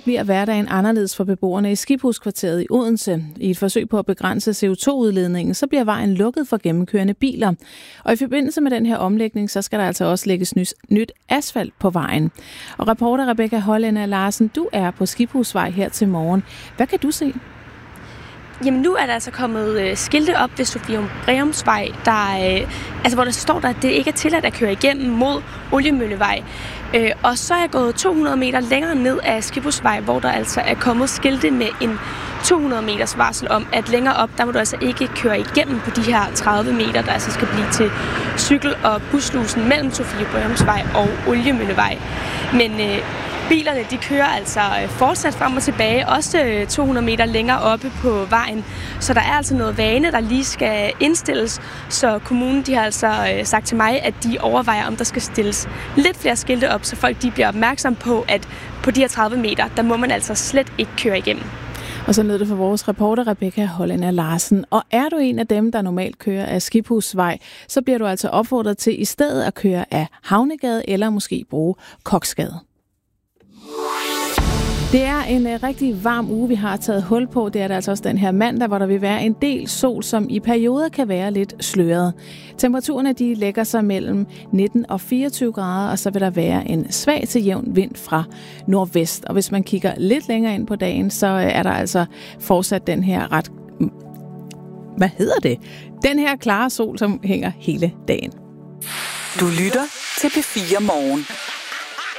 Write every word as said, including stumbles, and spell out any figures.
bliver hverdagen anderledes for beboerne i Skibhuskvarteret i Odense. I et forsøg på at begrænse C O to udledningen, så bliver vejen lukket for gennemkørende biler. Og i forbindelse med den her omlægning, så skal der altså også lægges nyt asfalt på vejen. Og reporter Rebecca Hollænder Larsen, du er på Skibhusvej her til morgen. Hvad kan du se? Jamen nu er der altså kommet øh, skilte op ved Sofium Breumsvej, der, øh, altså hvor der står der, at det ikke er tilladt at køre igennem mod Oliemøllevej. Øh, og så er jeg gået to hundrede meter længere ned af Skibhusvej, hvor der altså er kommet skilte med en to hundrede meters varsel om, at længere op, der må du altså ikke køre igennem på de her tredive meter, der altså skal blive til cykel- og buslusen mellem Sofium Breumsvej og Oliemøllevej. Men øh, bilerne, de kører altså fortsat frem og tilbage, også to hundrede meter længere oppe på vejen. Så der er altså noget vane, der lige skal indstilles. Så kommunen, de har altså sagt til mig, at de overvejer, om der skal stilles lidt flere skilte op, så folk de bliver opmærksomme på, at på de her tredive meter, der må man altså slet ikke køre igennem. Og så lød det for vores reporter Rebecca Hollænder Larsen. Og er du en af dem, der normalt kører af Skibhusvej, så bliver du altså opfordret til i stedet at køre af Havnegade eller måske bruge Koksgade. Det er en uh, rigtig varm uge, vi har taget hul på. Det er det altså også den her mandag, hvor der vil være en del sol, som i perioder kan være lidt sløret. Temperaturerne de lægger sig mellem nitten og fireogtyve grader, og så vil der være en svag til jævn vind fra nordvest. Og hvis man kigger lidt længere ind på dagen, så uh, er der altså fortsat den her ret... Hvad hedder det? Den her klare sol, som hænger hele dagen. Du lytter til P fire Morgen.